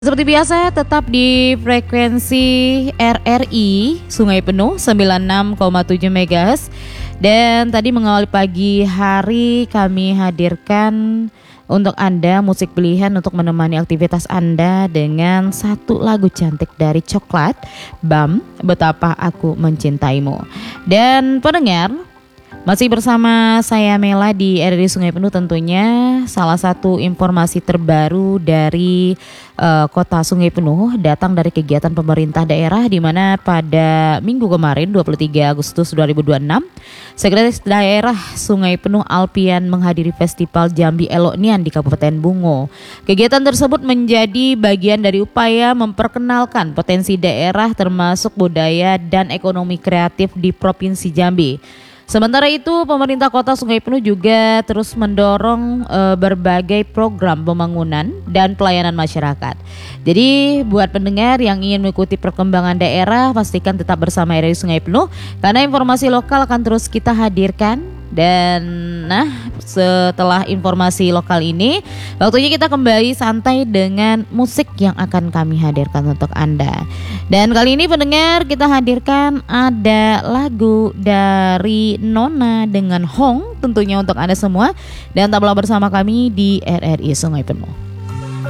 Seperti biasa tetap di frekuensi RRI Sungai Penuh 96,7 MHz. Dan tadi mengawali pagi hari kami hadirkan untuk Anda musik pilihan untuk menemani aktivitas Anda dengan satu lagu cantik dari Coklat, Bam, Betapa Aku Mencintaimu. Dan pendengar, masih bersama saya Mela di RRI Sungai Penuh tentunya. Salah satu informasi terbaru dari Kota Sungai Penuh datang dari kegiatan pemerintah daerah di mana pada minggu kemarin 23 Agustus 2026 Sekretaris Daerah Sungai Penuh Alpian menghadiri Festival Jambi Eloknian di Kabupaten Bungo. Kegiatan tersebut menjadi bagian dari upaya memperkenalkan potensi daerah termasuk budaya dan ekonomi kreatif di Provinsi Jambi. Sementara itu, pemerintah Kota Sungai Penuh juga terus mendorong berbagai program pembangunan dan pelayanan masyarakat. Jadi, buat pendengar yang ingin mengikuti perkembangan daerah, pastikan tetap bersama RRI Sungai Penuh karena informasi lokal akan terus kita hadirkan. Dan setelah informasi lokal ini, waktunya kita kembali santai dengan musik yang akan kami hadirkan untuk Anda. Dan kali ini pendengar, kita hadirkan ada lagu dari Nona dengan Hong tentunya untuk Anda semua. Dan tetaplah bersama kami di RRI Sungai Penuh.